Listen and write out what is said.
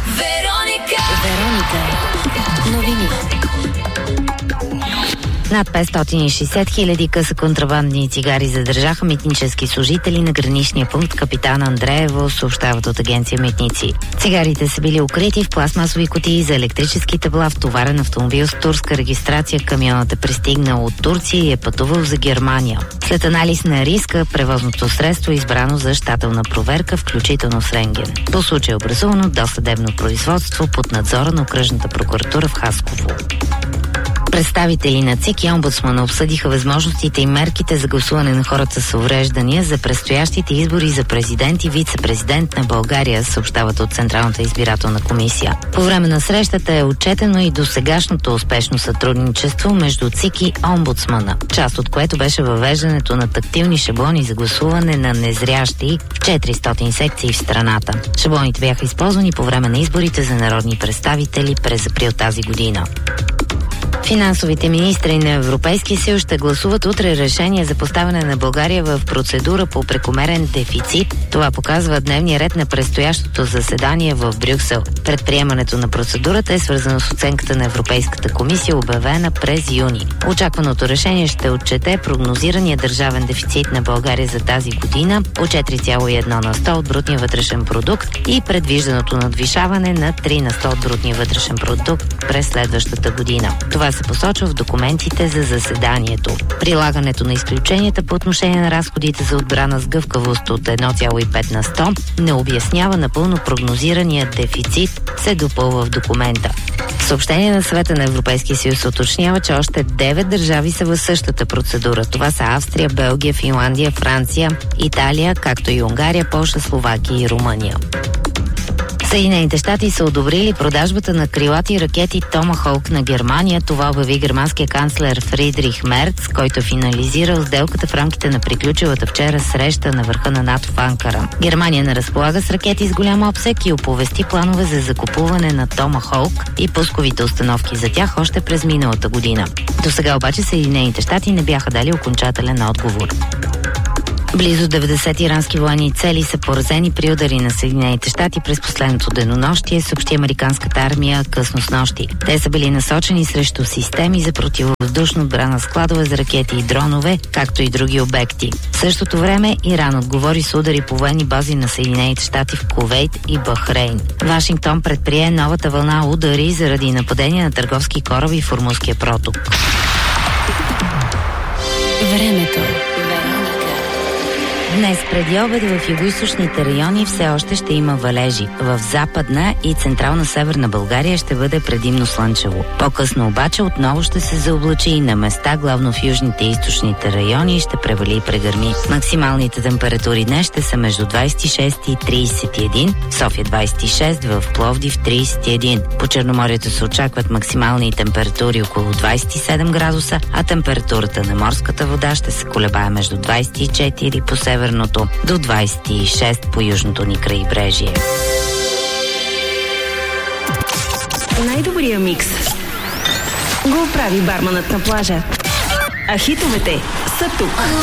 Вероника новини. Над 560 хиляди къса контрабандни цигари задържаха митнически служители на граничния пункт Капитан Андреево, съобщават от агенция Митници. Цигарите са били укрити в пластмасови кутии за електрически табла в товарен автомобил с турска регистрация. Камионът е пристигнал от Турция и е пътувал за Германия. След анализ на риска, превозното средство е избрано за щателна проверка, включително с рентген. По случай е образувано досъдебно производство под надзора на окръжната прокуратура в Хасково. Представители на ЦИК и омбудсмана обсъдиха възможностите и мерките за гласуване на хората с увреждания за предстоящите избори за президент и вице-президент на България, съобщават от Централната избирателна комисия. По време на срещата е отчетено и досегашното успешно сътрудничество между ЦИК и омбудсмана, част от което беше въвеждането на тактилни шаблони за гласуване на незрящи в 400 секции в страната. Шаблоните бяха използвани по време на изборите за народни представители през април тази година. Финансовите министри на Европейския съюз ще гласуват утре решение за поставяне на България в процедура по прекомерен дефицит. Това показва дневния ред на предстоящото заседание в Брюксел. Предприемането на процедурата е свързано с оценката на Европейската комисия, обявена през юни. Очакваното решение ще отчете прогнозирания държавен дефицит на България за тази година от 4,1 на 100 от брутния вътрешен продукт и предвижданото надвишаване на 3 на 100 от брутния вътрешен продукт през следващата година. Това се посочва в документите за заседанието. Прилагането на изключенията по отношение на разходите за отбрана с гъвкавост от 1,5 на 100 не обяснява напълно прогнозирания дефицит, се допълва в документа. В съобщение на Съвета на Европейския съюз уточнява, че още 9 държави са в същата процедура. Това са Австрия, Белгия, Финландия, Франция, Италия, както и Унгария, Полша, Словакия и Румъния. Съединените щати са одобрили продажбата на крилати ракети Томахолк на Германия. Това обяви германския канцлер Фридрих Мерц, който финализирал сделката в рамките на приключилата вчера среща на върха на НАТО в Анкара. Германия не разполага с ракети с голям обсек и оповести планове за закупуване на Томахолк и пусковите установки за тях още през миналата година. До сега обаче Съединените щати не бяха дали окончателен отговор. Близо 90 ирански военни цели са поразени при удари на Съединените щати през последното денонощие, съобщи американската армия късно снощи. Те са били насочени срещу системи за противовъздушна отбрана, складове за ракети и дронове, както и други обекти. В същото време Иран отговори с удари по военни бази на Съединените щати в Кувейт и Бахрейн. Вашингтон предприе новата вълна удари заради нападения на търговски кораби в Ормузския проток. Времето. Днес преди обед в югоизточните райони все още ще има валежи. В западна и централна северна България ще бъде предимно слънчево. По-късно обаче отново ще се заоблачи и на места, главно в южните и източните райони, ще превали и прегърми. Максималните температури днес ще са между 26 и 31, в София 26, в Пловдив 31. По Черноморието се очакват максимални температури около 27 градуса, а температурата на морската вода ще се колебае между 24 по северното до 26 по южното ни крайбрежие. Най-добрия микс го прави барманът на плажа. А хитовете са тук.